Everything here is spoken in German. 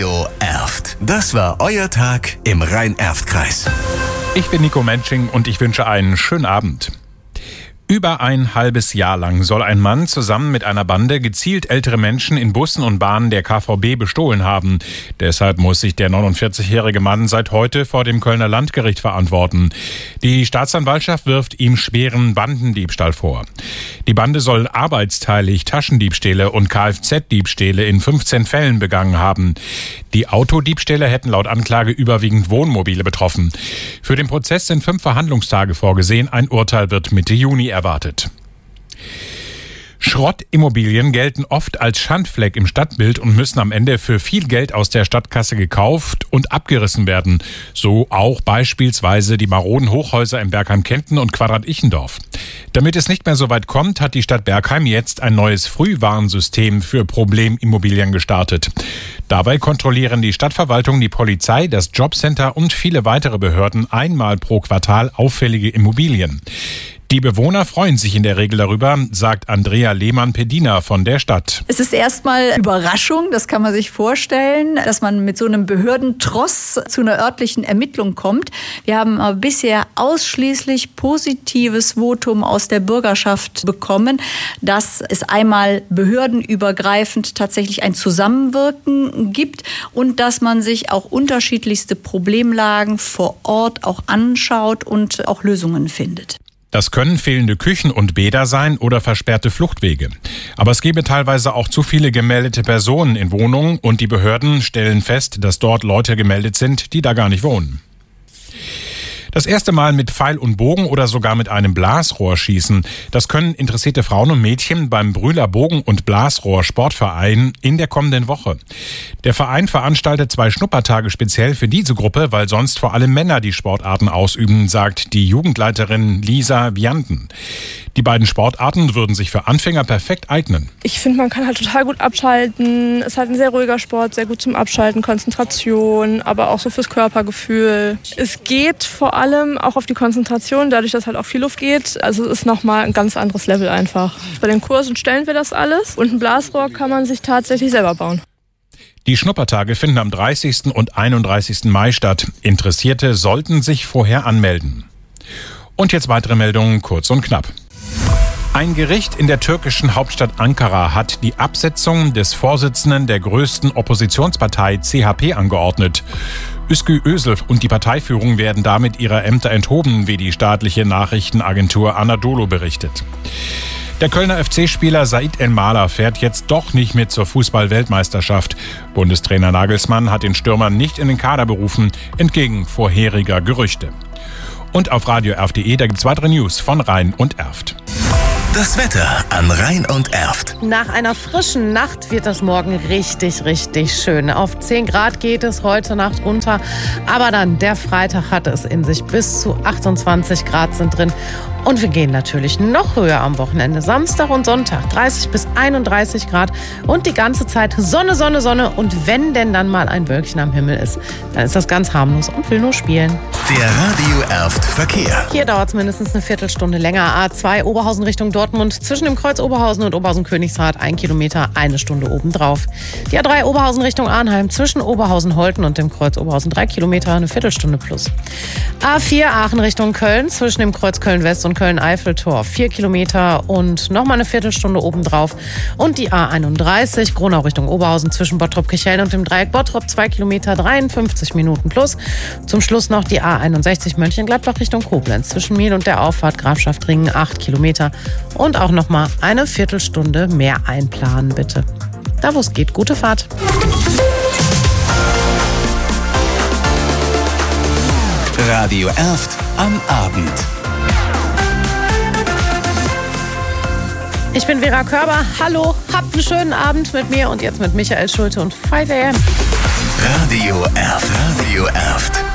Radio Erft. Das war euer Tag im Rhein-Erft-Kreis. Ich bin Nico Mensching und ich wünsche einen schönen Abend. Über ein halbes Jahr lang soll ein Mann zusammen mit einer Bande gezielt ältere Menschen in Bussen und Bahnen der KVB bestohlen haben. Deshalb muss sich der 49-jährige Mann seit heute vor dem Kölner Landgericht verantworten. Die Staatsanwaltschaft wirft ihm schweren Bandendiebstahl vor. Die Bande soll arbeitsteilig Taschendiebstähle und Kfz-Diebstähle in 15 Fällen begangen haben. Die Autodiebstähle hätten laut Anklage überwiegend Wohnmobile betroffen. Für den Prozess sind 5 Verhandlungstage vorgesehen. Ein Urteil wird Mitte Juni erwartet. Schrottimmobilien gelten oft als Schandfleck im Stadtbild und müssen am Ende für viel Geld aus der Stadtkasse gekauft und abgerissen werden. So auch beispielsweise die maroden Hochhäuser in Bergheim-Kenten und Quadrat-Ichendorf. Damit es nicht mehr so weit kommt, hat die Stadt Bergheim jetzt ein neues Frühwarnsystem für Problemimmobilien gestartet. Dabei kontrollieren die Stadtverwaltung, die Polizei, das Jobcenter und viele weitere Behörden einmal pro Quartal auffällige Immobilien. Die Bewohner freuen sich in der Regel darüber, sagt Andrea Lehmann-Pedina von der Stadt. Es ist erstmal Überraschung, das kann man sich vorstellen, dass man mit so einem Behördentross zu einer örtlichen Ermittlung kommt. Wir haben aber bisher ausschließlich positives Votum aus der Bürgerschaft bekommen, dass es einmal behördenübergreifend tatsächlich ein Zusammenwirken gibt und dass man sich auch unterschiedlichste Problemlagen vor Ort auch anschaut und auch Lösungen findet. Das können fehlende Küchen und Bäder sein oder versperrte Fluchtwege. Aber es gebe teilweise auch zu viele gemeldete Personen in Wohnungen und die Behörden stellen fest, dass dort Leute gemeldet sind, die da gar nicht wohnen. Das erste Mal mit Pfeil und Bogen oder sogar mit einem Blasrohr schießen. Das können interessierte Frauen und Mädchen beim Brühler Bogen- und Blasrohr-Sportverein in der kommenden Woche. Der Verein veranstaltet 2 Schnuppertage speziell für diese Gruppe, weil sonst vor allem Männer die Sportarten ausüben, sagt die Jugendleiterin Lisa Vianten. Die beiden Sportarten würden sich für Anfänger perfekt eignen. Ich finde, man kann halt total gut abschalten. Es ist halt ein sehr ruhiger Sport, sehr gut zum Abschalten, Konzentration, aber auch so fürs Körpergefühl. Es geht vor allem auch auf die Konzentration, dadurch, dass halt auch viel Luft geht. Also es ist nochmal ein ganz anderes Level einfach. Bei den Kursen stellen wir das alles und ein Blasrohr kann man sich tatsächlich selber bauen. Die Schnuppertage finden am 30. und 31. Mai statt. Interessierte sollten sich vorher anmelden. Und jetzt weitere Meldungen, kurz und knapp. Ein Gericht in der türkischen Hauptstadt Ankara hat die Absetzung des Vorsitzenden der größten Oppositionspartei CHP angeordnet. Üskü Özil und die Parteiführung werden damit ihrer Ämter enthoben, wie die staatliche Nachrichtenagentur Anadolu berichtet. Der Kölner FC-Spieler Said El-Mahler fährt jetzt doch nicht mit zur Fußball-Weltmeisterschaft. Bundestrainer Nagelsmann hat den Stürmer nicht in den Kader berufen, entgegen vorheriger Gerüchte. Und auf radioerft.de, da gibt's weitere News von Rhein und Erft. Das Wetter an Rhein und Erft. Nach einer frischen Nacht wird das morgen richtig, richtig schön. Auf 10 Grad geht es heute Nacht runter. Aber dann, der Freitag hat es in sich. Bis zu 28 Grad sind drin. Und wir gehen natürlich noch höher am Wochenende. Samstag und Sonntag 30 bis 31 Grad. Und die ganze Zeit Sonne, Sonne, Sonne. Und wenn denn dann mal ein Wölkchen am Himmel ist, dann ist das ganz harmlos und will nur spielen. Der Radio Erft Verkehr. Hier dauert es mindestens eine Viertelstunde länger. A2 Oberhausen Richtung Dortmund. Zwischen dem Kreuz Oberhausen und Oberhausen-Königshardt 1 Kilometer, 1 Stunde obendrauf. Die A3 Oberhausen Richtung Arnheim. Zwischen Oberhausen-Holten und dem Kreuz Oberhausen 3 Kilometer, eine Viertelstunde plus. A4 Aachen Richtung Köln. Zwischen dem Kreuz Köln-West und Köln-Eiffeltor 4 Kilometer und nochmal eine Viertelstunde obendrauf. Und die A31 Gronau Richtung Oberhausen zwischen Bottrop-Kirchhellen und dem Dreieck Bottrop 2 Kilometer, 53 Minuten plus. Zum Schluss noch die A61 Mönchengladbach Richtung Koblenz zwischen Miel und der Auffahrt Grafschaft Ringen 8 Kilometer. Und auch nochmal eine Viertelstunde mehr einplanen, bitte. Da wo es geht, gute Fahrt. Radio Erft am Abend. Ich bin Vera Körber. Hallo, habt einen schönen Abend mit mir und jetzt mit Michael Schulte und 5 AM. Radio Erft. Radio Erft.